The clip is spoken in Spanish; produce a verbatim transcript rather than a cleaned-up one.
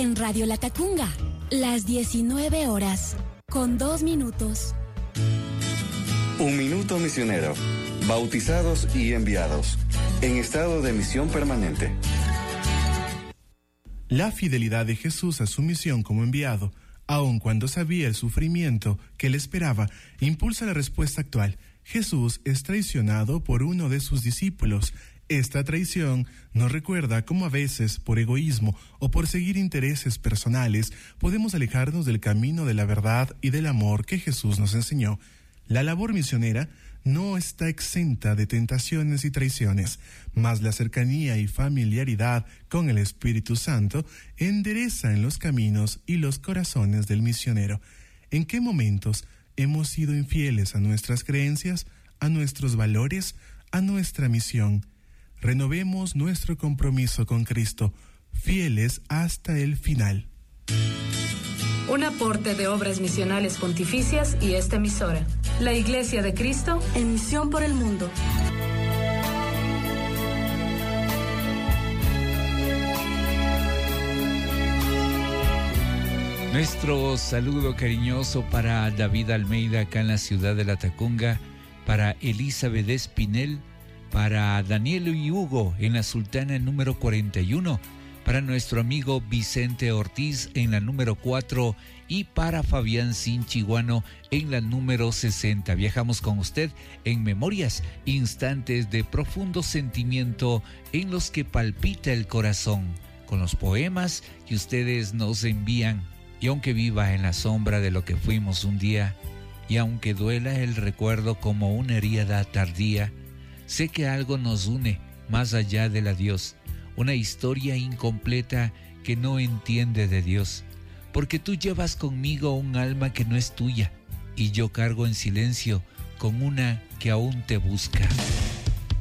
En Radio Latacunga, las diecinueve horas, con dos minutos. Un minuto misionero. Bautizados y enviados. En estado de misión permanente. La fidelidad de Jesús a su misión como enviado, aun cuando sabía el sufrimiento que le esperaba, impulsa la respuesta actual. Jesús es traicionado por uno de sus discípulos. Esta traición nos recuerda cómo a veces, por egoísmo o por seguir intereses personales, podemos alejarnos del camino de la verdad y del amor que Jesús nos enseñó. La labor misionera no está exenta de tentaciones y traiciones, mas la cercanía y familiaridad con el Espíritu Santo enderezan los caminos y los corazones del misionero. ¿En qué momentos hemos sido infieles a nuestras creencias, a nuestros valores, a nuestra misión? Renovemos nuestro compromiso con Cristo, fieles hasta el final. Un aporte de Obras Misionales Pontificias y esta emisora. La Iglesia de Cristo en misión por el mundo. Nuestro saludo cariñoso para David Almeida acá en la ciudad de Latacunga, para Elizabeth Espinel, para Daniel y Hugo en la Sultana número cuarenta y uno, para nuestro amigo Vicente Ortiz en la número cuatro y para Fabián Sinchiguano en la número sesenta. Viajamos con usted en Memorias, instantes de profundo sentimiento en los que palpita el corazón, con los poemas que ustedes nos envían. Y aunque viva en la sombra de lo que fuimos un día, y aunque duela el recuerdo como una herida tardía, sé que algo nos une más allá del adiós, una historia incompleta que no entiende de Dios, porque tú llevas conmigo un alma que no es tuya, y yo cargo en silencio con una que aún te busca.